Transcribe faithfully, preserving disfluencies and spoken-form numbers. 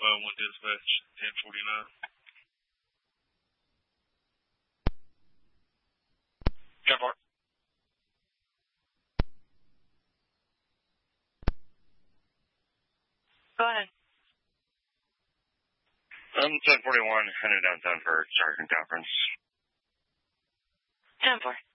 five one dispatch, ten forty-nine. ten four. Go ahead. I'm ten forty-one, headed downtown for Sergeant Conference. ten four.